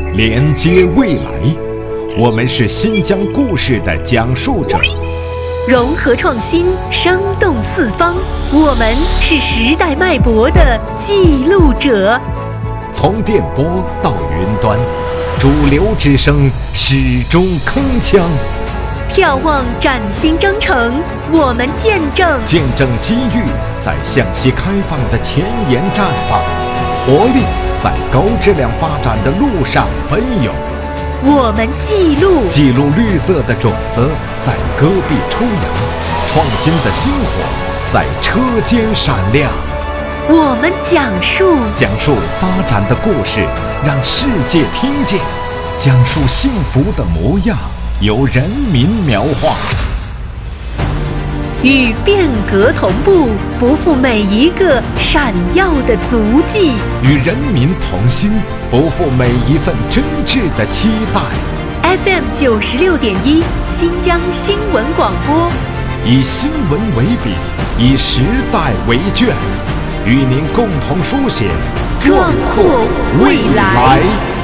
连接未来。我们是新疆故事的讲述者， 融合创新，生动四方。我们是时代脉搏的记录者。 从电波到云端，主流之声始终铿锵。 眺望崭新征程，我们见证机遇在向西开放的前沿绽放，活力在高质量发展的路上奔涌。 我们记录绿色的种子在戈壁抽芽，创新的星火在车间闪亮。 我们讲述发展的故事，让世界听见；讲述幸福的模样，由人民描画。 与变革同步，不负每一个闪耀的足迹； 与人民同心，不负每一份真挚的期待。 FM 96.1新疆新闻广播， 以新闻为笔，以时代为卷，与您共同书写壮阔未来。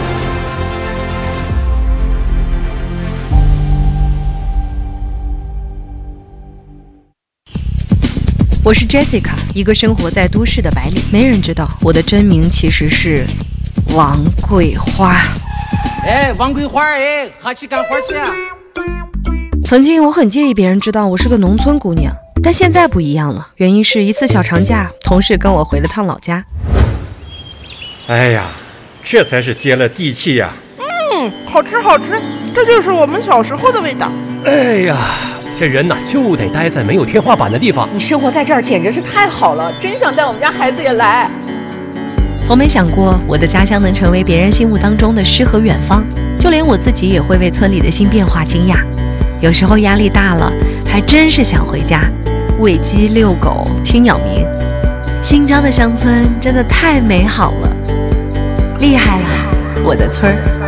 我是 Jessica， 一个生活在都市的白领。没人知道我的真名其实是王桂花。 王桂花，哈去干活去啊！ 曾经我很介意别人知道我是个农村姑娘，但现在不一样了。原因是一次小长假，同事跟我回了趟老家。 哎呀，这才是接了地气呀！ 好吃，这就是我们小时候的味道。 哎呀，这人呐就得待在没有天花板的地方。 你生活在这儿简直是太好了，真想带我们家孩子也来。 从没想过我的家乡能成为别人心目当中的诗和远方，就连我自己也会为村里的新变化惊讶。有时候压力大了，还真是想回家，喂鸡、遛狗、听鸟鸣。新疆的乡村真的太美好了，厉害了，我的村儿。